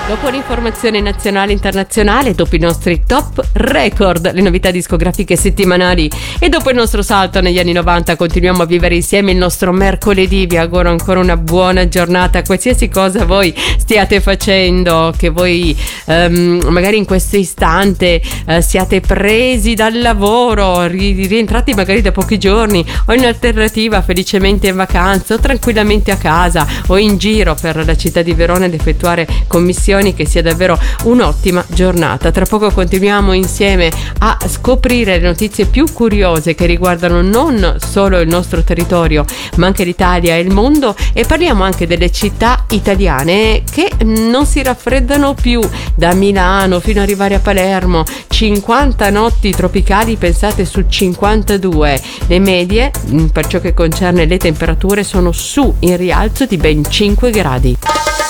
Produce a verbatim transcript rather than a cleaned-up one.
Dopo l'informazione nazionale e internazionale, dopo i nostri top record, le novità discografiche settimanali e dopo il nostro salto negli anni novanta, continuiamo a vivere insieme il nostro mercoledì. Vi auguro ancora una buona giornata, qualsiasi cosa voi stiate facendo, che voi um, magari in questo istante uh, siate presi dal lavoro, ri- rientrati magari da pochi giorni, o in alternativa felicemente in vacanza o tranquillamente a casa o in giro per la città di Verona ad effettuare commissioni. Che sia davvero un'ottima giornata. Tra poco continuiamo insieme a scoprire le notizie più curiose che riguardano non solo il nostro territorio ma anche l'Italia e il mondo, e parliamo anche delle città italiane che non si raffreddano più, da Milano fino ad arrivare a Palermo. Cinquanta notti tropicali, pensate, su cinquantadue. Le medie per ciò che concerne le temperature sono su in rialzo di ben cinque gradi.